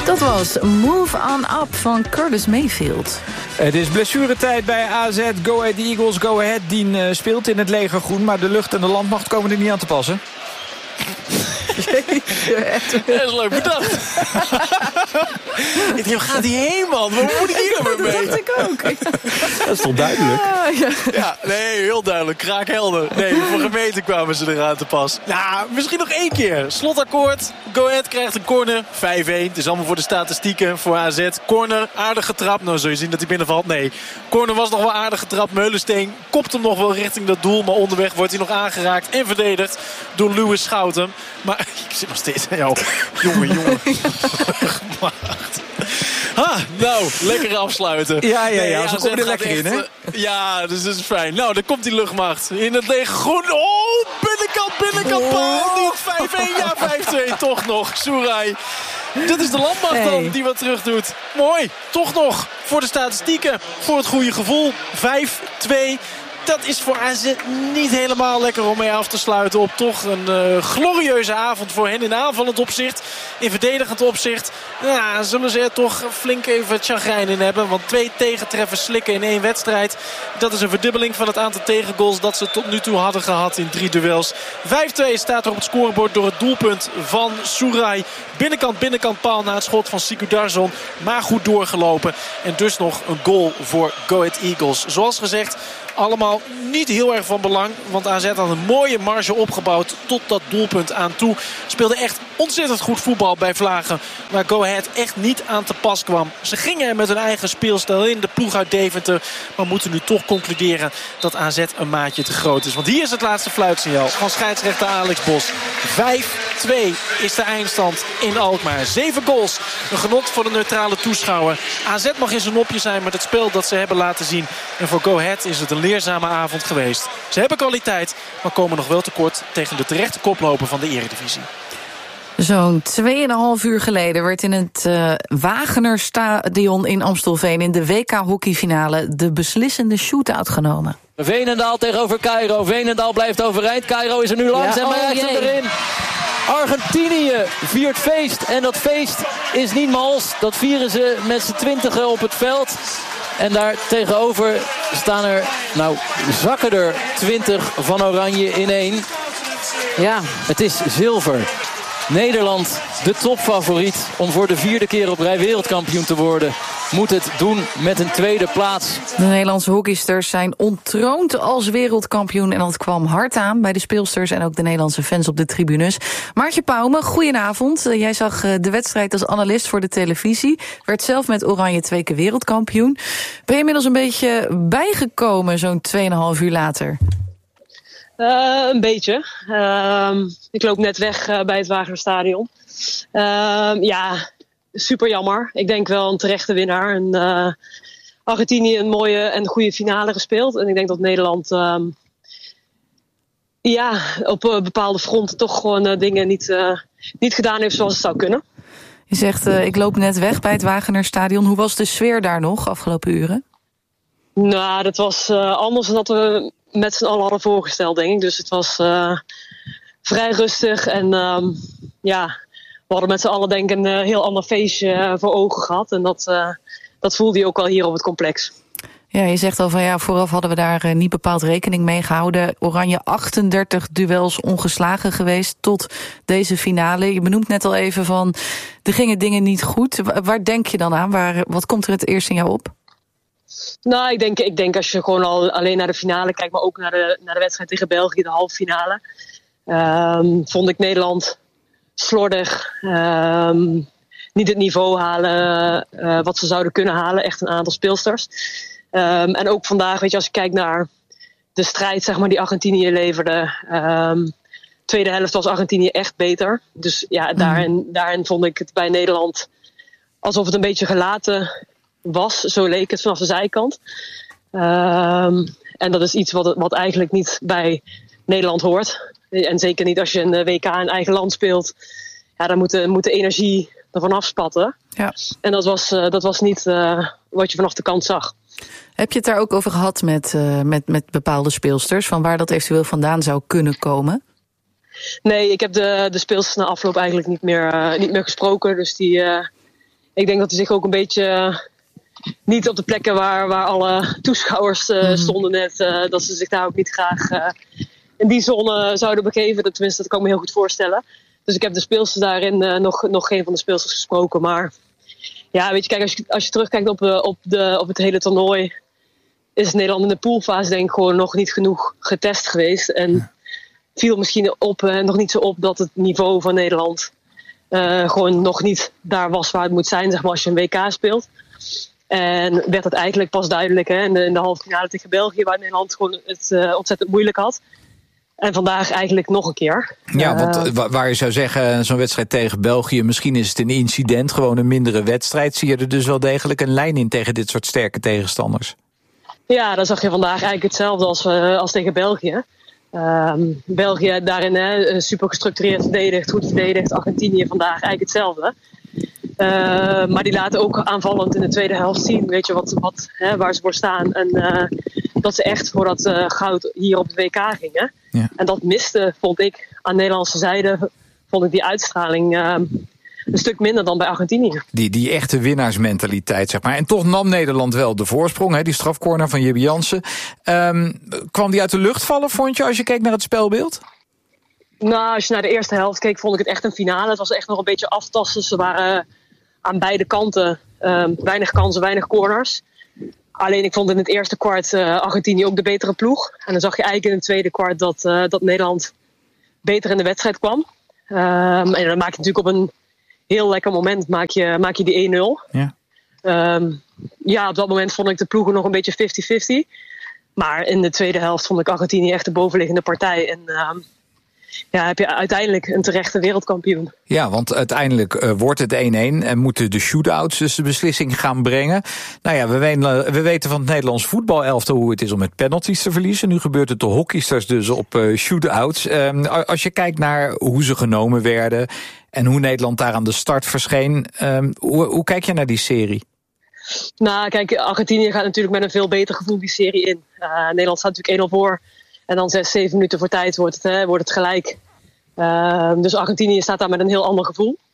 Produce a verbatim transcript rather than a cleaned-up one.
Dat was Move On Up van Curtis Mayfield. Het is blessuretijd bij A Z. Go Ahead Eagles. Go Ahead Dien uh, speelt in het legergroen, maar de lucht en de landmacht komen er niet aan te passen. Dat is leuk bedacht. Ik denk, gaat hij heen, man? Waar moet ik hier nou mee? Dat dacht ik ook. Dat is toch duidelijk? Ah, ja. Ja, nee, heel duidelijk. Kraakhelder. Nee, voor gemeente kwamen ze eraan te pas. Nou, misschien nog één keer. Slotakkoord. Go Ahead krijgt een corner. vijf-een. Het is allemaal voor de statistieken voor A Z. Corner, aardig getrapt. Nou, zul je zien dat hij binnenvalt. Nee, corner was nog wel aardig getrapt. Meulensteen kopt hem nog wel richting dat doel. Maar onderweg wordt hij nog aangeraakt en verdedigd door Lewis Schouten. Maar ik zit nog steeds aan jou. Jongen, jongen. Ha, nou, lekker afsluiten. Ja, ja, ja. Nee, Zo kom je er lekker echt, in, hè? Ja, dus dat is fijn. Nou, daar komt die luchtmacht. In het lege groen. Oh, binnenkant, binnenkant. Paal. Niet vijf-een, ja, vijf-twee. Toch nog. Soerai. Dit is de landmacht dan Hey. die wat terug doet. Mooi. Toch nog. Voor de statistieken. Voor het goede gevoel. vijf-twee. Dat is voor A Z niet helemaal lekker om mee af te sluiten op toch een uh, glorieuze avond voor hen in aanvallend opzicht. In verdedigend opzicht ja, zullen ze er toch flink even chagrijn in hebben. Want twee tegentreffers slikken in één wedstrijd. Dat is een verdubbeling van het aantal tegengoals dat ze tot nu toe hadden gehad in drie duels. vijf-twee staat er op het scorebord door het doelpunt van Soerai. Binnenkant, binnenkant paal na het schot van Siku Darzon. Maar goed doorgelopen. En dus nog een goal voor Go Ahead Eagles. Zoals gezegd, allemaal niet heel erg van belang. Want A Z had een mooie marge opgebouwd tot dat doelpunt aan toe. Speelde echt ontzettend goed voetbal bij Vlagen. Waar Go Ahead echt niet aan te pas kwam. Ze gingen er met hun eigen speelstijl in. De ploeg uit Deventer. Maar moeten nu toch concluderen dat A Z een maatje te groot is. Want hier is het laatste fluitsignaal van scheidsrechter Alex Bos. vijf-twee is de eindstand in Alkmaar. Zeven goals. Een genot voor de neutrale toeschouwer. A Z mag in zijn nopje zijn met het spel dat ze hebben laten zien. En voor Go Ahead is het een leerzame avond geweest. Ze hebben kwaliteit, maar komen nog wel tekort tegen de terechte koploper van de Eredivisie. Zo'n tweeënhalf uur geleden werd in het uh, Wagenerstadion in Amstelveen in de W K hockeyfinale de beslissende shootout genomen. Veenendaal tegenover Cairo. Veenendaal blijft overeind. Cairo is er nu langs Ja, en oh maakt hem jee. erin. Argentinië viert feest. En dat feest is niet mals. Dat vieren ze met z'n twintigen op het veld. En daar tegenover staan er, nou, zakken er twintig van Oranje in één. Ja, het is zilver. Nederland, de topfavoriet om voor de vierde keer op rij wereldkampioen te worden, moet het doen met een tweede plaats. De Nederlandse hockeysters zijn ontroond als wereldkampioen. En dat kwam hard aan bij de speelsters en ook de Nederlandse fans op de tribunes. Maartje Pauwme, goedenavond. Uh, jij zag uh, de wedstrijd als analist voor de televisie. Werd zelf met Oranje twee keer wereldkampioen. Ben je inmiddels een beetje bijgekomen zo'n tweeënhalf uur later? Uh, een beetje. Uh, ik loop net weg uh, bij het Wagenerstadion. Uh, ja, super jammer. Ik denk wel een terechte winnaar. En, uh, Argentinië een mooie en goede finale gespeeld. En ik denk dat Nederland uh, ja, op uh, bepaalde fronten toch gewoon uh, dingen niet, uh, niet gedaan heeft zoals het zou kunnen. Je zegt, uh, ik loop net weg bij het Wagenerstadion. Hoe was de sfeer daar nog afgelopen uren? Nou, dat was uh, anders dan dat we met z'n allen hadden voorgesteld, denk ik. Dus het was uh, vrij rustig. En um, ja, we hadden met z'n allen denk ik een uh, heel ander feestje uh, voor ogen gehad. En dat, uh, dat voelde je ook wel hier op het complex. Ja, je zegt al van ja, vooraf hadden we daar uh, niet bepaald rekening mee gehouden. Oranje achtendertig duels ongeslagen geweest tot deze finale. Je benoemt net al even van, er gingen dingen niet goed. Waar, waar denk je dan aan? Waar, wat komt er het eerst in jou op? Nou, ik denk, ik denk als je gewoon al alleen naar de finale kijkt, maar ook naar de, naar de wedstrijd tegen België, de halve finale. Um, vond ik Nederland slordig. Um, niet het niveau halen uh, wat ze zouden kunnen halen. Echt een aantal speelsters. Um, en ook vandaag, weet je, als je kijkt naar de strijd, zeg maar, die Argentinië leverde. Um, tweede helft was Argentinië echt beter. Dus ja, daarin, mm. daarin vond ik het bij Nederland alsof het een beetje gelaten was. Zo leek het vanaf de zijkant. Um, en dat is iets wat, wat eigenlijk niet bij Nederland hoort. En zeker niet als je een W K in eigen land speelt. Ja, dan moet de, moet de energie ervan afspatten. Ja. En dat was, uh, dat was niet uh, wat je vanaf de kant zag. Heb je het daar ook over gehad met, uh, met, met bepaalde speelsters? Van waar dat eventueel vandaan zou kunnen komen? Nee, ik heb de, de speelsters na afloop eigenlijk niet meer, uh, niet meer gesproken. Dus die, uh, ik denk dat hij zich ook een beetje uh, niet op de plekken waar, waar alle toeschouwers uh, mm. stonden net, uh, dat ze zich daar ook niet graag uh, in die zone zouden begeven. Dat, tenminste, dat kan ik me heel goed voorstellen. Dus ik heb de speelsters daarin uh, nog, nog geen van de speelsters gesproken. Maar ja, weet je, kijk, als je, als je terugkijkt op, uh, op, de, op het hele toernooi, is Nederland in de poolfase denk ik gewoon nog niet genoeg getest geweest. En viel misschien op, uh, nog niet zo op dat het niveau van Nederland uh, gewoon nog niet daar was waar het moet zijn, zeg maar, als je een W K speelt. En werd het eigenlijk pas duidelijk hè, in, de, in de halve finale tegen België, waar Nederland gewoon het uh, ontzettend moeilijk had. En vandaag eigenlijk nog een keer. Ja, want uh, waar je zou zeggen, zo'n wedstrijd tegen België, misschien is het een incident, gewoon een mindere wedstrijd. Zie je er dus wel degelijk een lijn in tegen dit soort sterke tegenstanders? Ja, dan zag je vandaag eigenlijk hetzelfde als, uh, als tegen België. Um, België daarin hè, super gestructureerd verdedigd, goed verdedigd. Argentinië vandaag eigenlijk hetzelfde. Uh, maar die laten ook aanvallend in de tweede helft zien, weet je, wat, wat, hè, waar ze voor staan. En uh, dat ze echt voor dat uh, goud hier op het W K gingen. Ja. En dat miste, vond ik, aan de Nederlandse zijde, vond ik die uitstraling uh, een stuk minder dan bij Argentinië. Die, die echte winnaarsmentaliteit, zeg maar. En toch nam Nederland wel de voorsprong, hè, die strafcorner van Jibbe Jansen. Um, kwam die uit de lucht vallen, vond je, als je keek naar het spelbeeld? Nou, als je naar de eerste helft keek, vond ik het echt een finale. Het was echt nog een beetje aftasten. Ze waren aan beide kanten um, weinig kansen, weinig corners. Alleen ik vond in het eerste kwart uh, Argentinië ook de betere ploeg. En dan zag je eigenlijk in het tweede kwart dat, uh, dat Nederland beter in de wedstrijd kwam. Um, en dan maak je natuurlijk op een heel lekker moment maak je, maak je die één nul. Ja. Um, ja, op dat moment vond ik de ploegen nog een beetje vijftig vijftig. Maar in de tweede helft vond ik Argentinië echt de bovenliggende partij. En um, ja, heb je uiteindelijk een terechte wereldkampioen. Ja, want uiteindelijk uh, wordt het één-één en moeten de shootouts dus de beslissing gaan brengen. Nou ja, we weten, we weten van het Nederlands voetbalelftal hoe het is om met penalties te verliezen. Nu gebeurt het de hockeysters dus op uh, shootouts. Um, als je kijkt naar hoe ze genomen werden en hoe Nederland daar aan de start verscheen, um, hoe, hoe kijk je naar die serie? Nou, kijk, Argentinië gaat natuurlijk met een veel beter gevoel die serie in. Uh, Nederland staat natuurlijk één nul voor. En dan zes, zeven minuten voor tijd wordt het, hè, wordt het gelijk. Uh, dus Argentinië staat daar met een heel ander gevoel.